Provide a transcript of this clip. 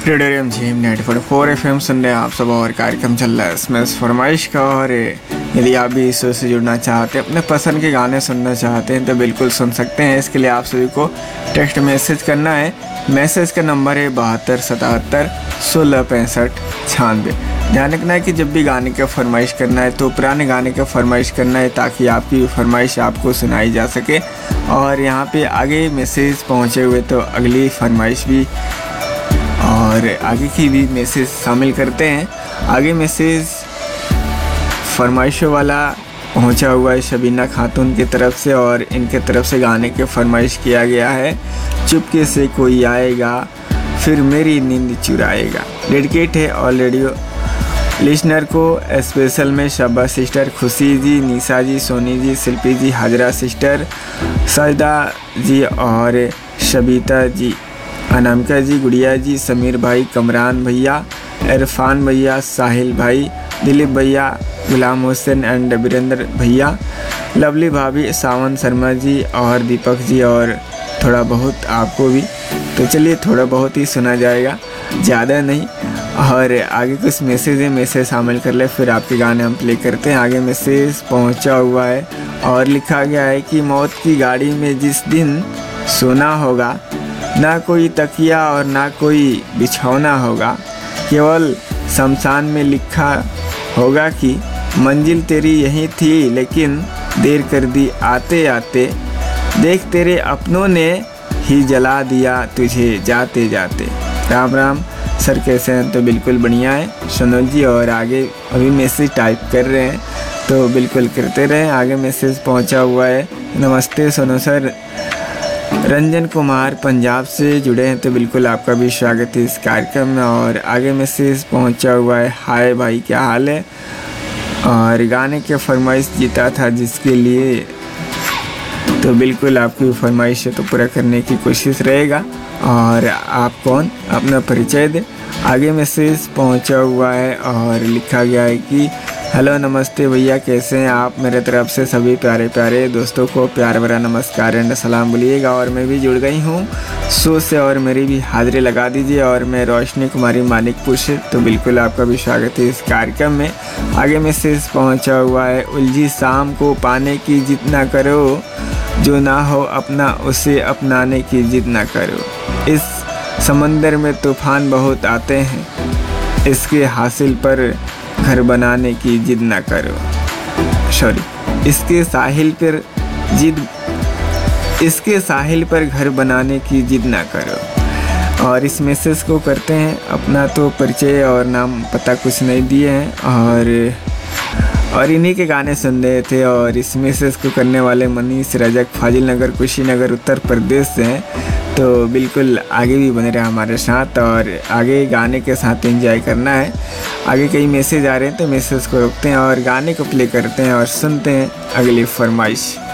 Radio रिमझिम 90.4 FM सुन रहे हैं आप सब और कार्यक्रम चल रहा है इसमें फरमाइश का। और यदि आप भी इस शो से जुड़ना चाहते हैं, अपने पसंद के गाने सुनना चाहते हैं तो बिल्कुल सुन सकते हैं। इसके लिए आप सभी को टेक्स्ट मैसेज करना है। मैसेज का नंबर है 7277 16 65 96। ध्यान रखना है कि जब भी गाने का फरमाइश करना है तो पुराने गाने का फरमाइश करना है ताकि आपकी फरमाइश आपको सुनाई जा सके। और यहाँ पे आगे मैसेज पहुँचे हुए तो अगली फरमाइश भी और आगे की भी मैसेज शामिल करते हैं। आगे मैसेज फरमाइशों वाला पहुंचा हुआ है शबीना खातून की तरफ से और इनके तरफ से गाने के फरमाइश किया गया है। चुपके से कोई आएगा फिर मेरी नींद चुराएगा। डेडिकेट है ऑल रेडियो लिसनर को स्पेशल में शबा सिस्टर, खुशी जी, निशा जी, सोनी जी, शिल्पी जी, हाजरा सिस्टर, सजदा जी और शबीता जी, अनामिका जी, गुड़िया जी, समीर भाई, कमरान भैया, इरफान भैया, साहिल भाई, दिलीप भैया, गुलाम हुसैन एंड वीरेंद्र भैया, लवली भाभी, सावन शर्मा जी और दीपक जी और थोड़ा बहुत आपको भी। तो चलिए थोड़ा बहुत ही सुना जाएगा, ज़्यादा नहीं। और आगे कुछ मैसेज है, मैसेज शामिल कर ले फिर आपके गाने हम प्ले करते हैं। आगे मैसेज पहुंचा हुआ है और लिखा गया है कि मौत की गाड़ी में जिस दिन सोना होगा, ना कोई तकिया और ना कोई बिछौना होगा, केवल शमशान में लिखा होगा कि मंजिल तेरी यही थी लेकिन देर कर दी आते आते, देख तेरे अपनों ने ही जला दिया तुझे जाते जाते। राम राम सर, कैसे हैं? तो बिल्कुल बढ़िया है सनोज जी। और आगे अभी मैसेज टाइप कर रहे हैं तो बिल्कुल करते रहें। आगे मैसेज पहुंचा हुआ है, नमस्ते सोनू सर, रंजन कुमार पंजाब से जुड़े हैं तो बिल्कुल आपका भी स्वागत है इस कार्यक्रम में। और आगे मैसेज पहुंचा हुआ है, हाय भाई क्या हाल है, और गाने के फरमाइश जीता था जिसके लिए, तो बिल्कुल आपकी फरमाइश तो पूरा करने की कोशिश रहेगा। और आप कौन, अपना परिचय दें। आगे मैसेज पहुंचा हुआ है और लिखा गया है कि हेलो नमस्ते भैया, कैसे हैं आप? मेरे तरफ से सभी प्यारे प्यारे दोस्तों को प्यार भरा नमस्कार एंड सलाम बोलिएगा। और मैं भी जुड़ गई हूँ शो से और मेरी भी हाजिरी लगा दीजिए। और मैं रोशनी कुमारी मानिकपुर से, तो बिल्कुल आपका भी स्वागत है इस कार्यक्रम में। आगे मैसेज पहुँचा हुआ है, उलझी शाम को पाने की जिद ना करो, जो ना हो अपना उसे अपनाने की जिद ना करो। इस समंदर में तूफान बहुत आते हैं, इसके हासिल पर घर बनाने की जिद ना करो। इसके साहिल पर घर बनाने की जिद ना करो। और इस मैसेज को करते हैं, अपना तो परिचय और नाम पता कुछ नहीं दिए हैं और इन्हीं के गाने सुन रहे थे। और इस मैसेज को करने वाले मनीष रजक फाजिल नगर कुशीनगर उत्तर प्रदेश से हैं। तो बिल्कुल आगे भी बने रहे हमारे साथ और आगे गाने के साथ एंजॉय करना है। आगे कई मैसेज आ रहे हैं तो मैसेज को रोकते हैं और गाने को प्ले करते हैं और सुनते हैं अगली फरमाइश।